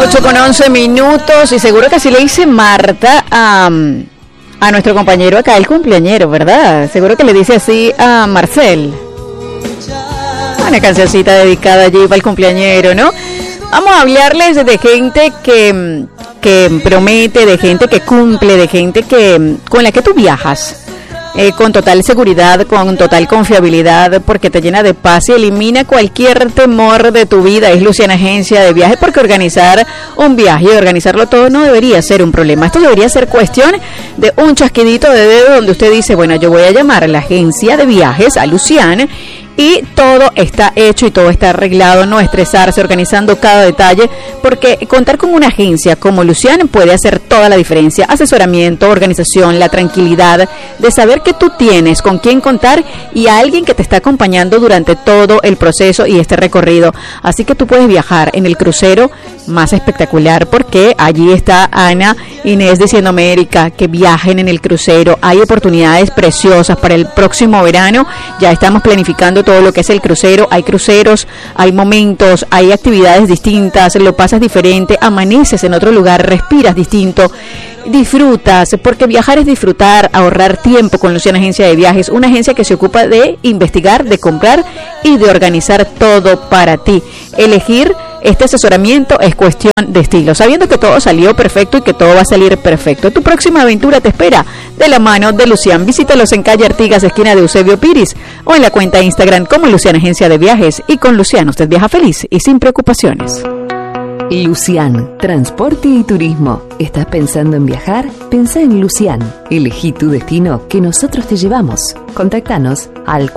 8:11 y seguro que así le dice Marta a nuestro compañero acá, el cumpleañero, ¿verdad? Seguro que le dice así a Marcel. Una cancioncita dedicada allí para el cumpleañero, ¿no? Vamos a hablarles de gente que promete, de gente que cumple, de gente con la que tú viajas. Con total seguridad, con total confiabilidad, porque te llena de paz y elimina cualquier temor de tu vida. Es Luciana Agencia de Viajes, porque organizar un viaje y organizarlo todo no debería ser un problema. Esto debería ser cuestión de un chasquidito de dedo donde usted dice, bueno, yo voy a llamar a la agencia de viajes, a Luciana, y todo está hecho y todo está arreglado, no estresarse organizando cada detalle, porque contar con una agencia como Luciana puede hacer toda la diferencia. Asesoramiento, organización, la tranquilidad de saber que tú tienes con quién contar y a alguien que te está acompañando durante todo el proceso y este recorrido. Así que tú puedes viajar en el crucero más espectacular, porque allí está Ana Inés diciéndome, Erika, que viajen en el crucero. Hay oportunidades preciosas para el próximo verano. Ya estamos planificando todo lo que es el crucero. Hay cruceros, hay momentos, hay actividades distintas, lo pasas diferente, amaneces en otro lugar, respiras distinto, disfrutas, porque viajar es disfrutar, ahorrar tiempo con Luciana Agencia de Viajes, una agencia que se ocupa de investigar, de comprar y de organizar todo para ti. Elegir este asesoramiento es cuestión de estilo, sabiendo que todo salió perfecto y que todo va a salir perfecto. Tu próxima aventura te espera de la mano de Lucian. Visítalos en calle Artigas, esquina de Eusebio Piris, o en la cuenta de Instagram como Luciana Agencia de Viajes. Y con Lucian usted viaja feliz y sin preocupaciones. Lucian, transporte y turismo. ¿Estás pensando en viajar? Pensá en Lucian. Elegí tu destino que nosotros te llevamos. Contactanos al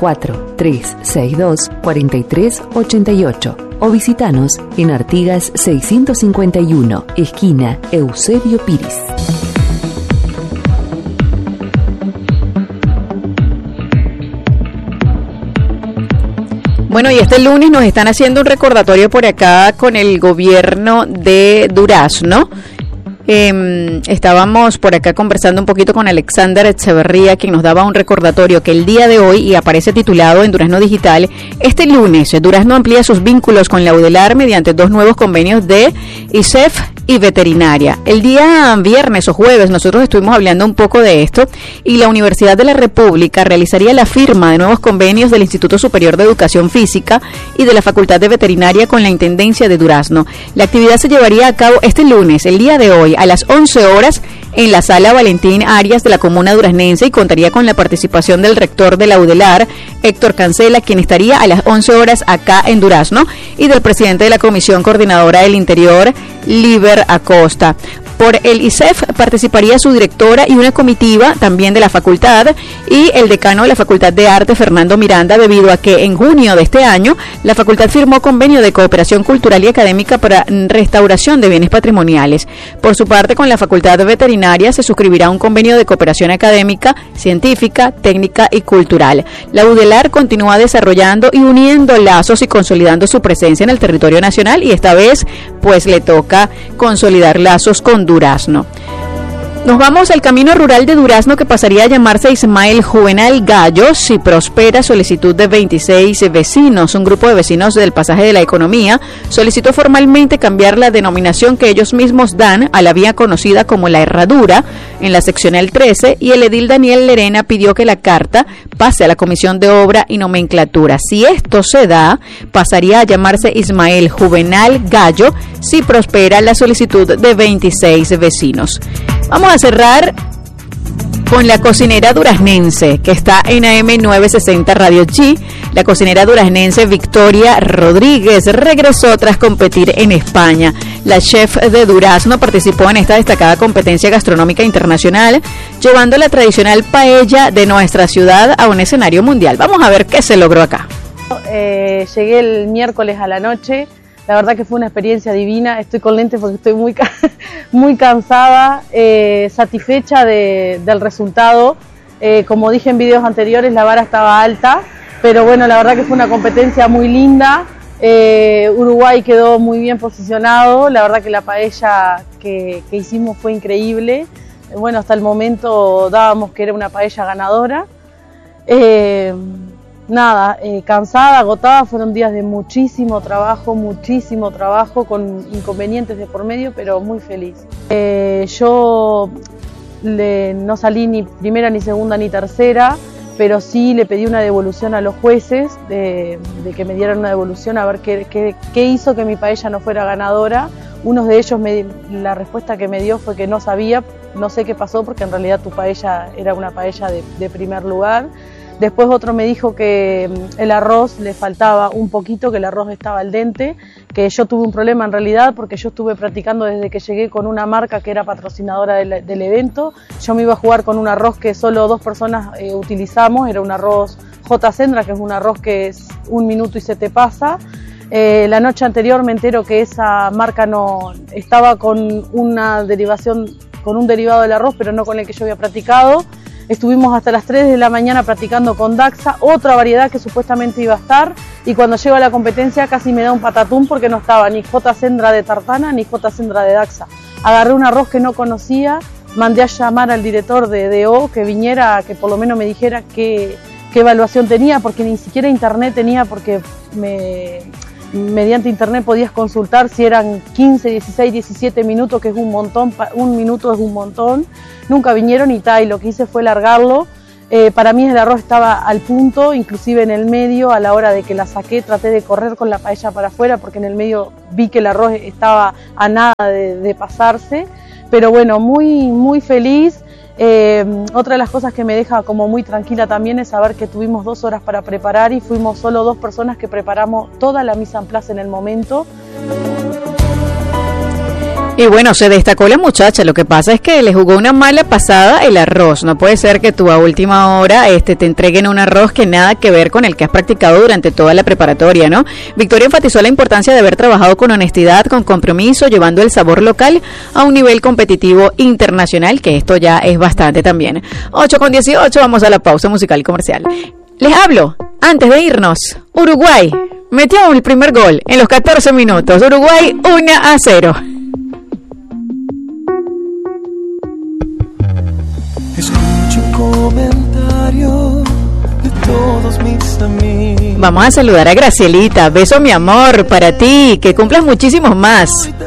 4362-4388 o visitanos en Artigas 651, esquina Eusebio Piris. Bueno, y este lunes nos están haciendo un recordatorio por acá con el gobierno de Durazno. Estábamos por acá conversando un poquito con Alexander Echeverría, quien nos daba un recordatorio que el día de hoy, y aparece titulado en Durazno Digital, este lunes Durazno amplía sus vínculos con la UDELAR mediante 2 nuevos convenios de ISEF y veterinaria. El día viernes o jueves nosotros estuvimos hablando un poco de esto, y la Universidad de la República realizaría la firma de nuevos convenios del Instituto Superior de Educación Física y de la Facultad de Veterinaria con la Intendencia de Durazno. La actividad se llevaría a cabo este lunes, el día de hoy, a las 11 horas, en la sala Valentín Arias de la comuna duraznense, y contaría con la participación del rector de la UDELAR, Héctor Cancela, quien estaría a las 11 horas acá en Durazno, y del presidente de la Comisión Coordinadora del Interior, Liber Acosta. Por el ISEF participaría su directora y una comitiva también de la facultad, y el decano de la Facultad de Arte, Fernando Miranda, debido a que en junio de este año la facultad firmó convenio de cooperación cultural y académica para restauración de bienes patrimoniales. Por su parte, con la Facultad Veterinaria se suscribirá un convenio de cooperación académica, científica, técnica y cultural. La UDELAR continúa desarrollando y uniendo lazos y consolidando su presencia en el territorio nacional, y esta vez pues le toca consolidar lazos con Durazno. Nos vamos al camino rural de Durazno, que pasaría a llamarse Ismael Juvenal Gallo si prospera solicitud de 26 vecinos. Un grupo de vecinos del Pasaje de la Economía solicitó formalmente cambiar la denominación que ellos mismos dan a la vía conocida como La Herradura en la seccional 13, y el edil Daniel Lerena pidió que la carta pase a la Comisión de Obra y Nomenclatura. Si esto se da, pasaría a llamarse Ismael Juvenal Gallo si prospera la solicitud de 26 vecinos. Vamos a cerrar con la cocinera duraznense que está en AM 960 Radio G. La cocinera duraznense Victoria Rodríguez regresó tras competir en España. La chef de Durazno participó en esta destacada competencia gastronómica internacional, llevando la tradicional paella de nuestra ciudad a un escenario mundial. Vamos a ver qué se logró acá. Llegué el miércoles a la noche. La verdad que fue una experiencia divina. Estoy con lentes porque estoy muy cansada, satisfecha del resultado. Como dije en videos anteriores, la vara estaba alta, pero bueno, la verdad que fue una competencia muy linda. Uruguay quedó muy bien posicionado. La verdad que la paella que hicimos fue increíble. Bueno, hasta el momento dábamos que era una paella ganadora. nada, cansada, agotada, fueron días de muchísimo trabajo, con inconvenientes de por medio, pero muy feliz. Yo no salí ni primera, ni segunda, ni tercera, pero sí le pedí una devolución a los jueces, de que me dieran una devolución a ver qué hizo que mi paella no fuera ganadora. Uno de ellos, la respuesta que me dio fue que no sabía, no sé qué pasó, porque en realidad tu paella era una paella de primer lugar. Después otro me dijo que el arroz le faltaba un poquito, que el arroz estaba al dente, que yo tuve un problema en realidad porque yo estuve practicando desde que llegué con una marca que era patrocinadora del evento. Yo me iba a jugar con un arroz que solo 2 personas utilizamos, era un arroz J. Sendra, que es un arroz que es 1 minuto y se te pasa. La noche anterior me entero que esa marca no estaba con una derivación, con un derivado del arroz, pero no con el que yo había practicado. Estuvimos hasta las 3 de la mañana practicando con Daxa, otra variedad que supuestamente iba a estar, y cuando llego a la competencia casi me da un patatún porque no estaba ni J. Sendra de tartana ni J. Sendra de Daxa. Agarré un arroz que no conocía, mandé a llamar al director de DO que viniera, que por lo menos me dijera qué evaluación tenía, porque ni siquiera internet tenía, porque mediante internet podías consultar si eran 15, 16, 17 minutos, que es un montón, 1 minuto es un montón. Nunca vinieron y lo que hice fue largarlo. Para mí el arroz estaba al punto, inclusive en el medio, a la hora de que la saqué, traté de correr con la paella para afuera, porque en el medio vi que el arroz estaba a nada de pasarse. Pero bueno, muy feliz. Otra de las cosas que me deja como muy tranquila también es saber que tuvimos 2 horas para preparar y fuimos solo 2 personas que preparamos toda la mise en place en el momento. Y bueno, se destacó la muchacha, lo que pasa es que le jugó una mala pasada el arroz. No puede ser que tú a última hora te entreguen un arroz que nada que ver con el que has practicado durante toda la preparatoria, ¿no? Victoria enfatizó la importancia de haber trabajado con honestidad, con compromiso, llevando el sabor local a un nivel competitivo internacional, que esto ya es bastante también. 8:18, vamos a la pausa musical y comercial. Les hablo, antes de irnos, Uruguay metió el primer gol en los 14 minutos. Uruguay 1-0. Escucho comentario de todos mis amigos. Vamos a saludar a Gracielita. Beso, mi amor, para ti, que cumplas muchísimos más.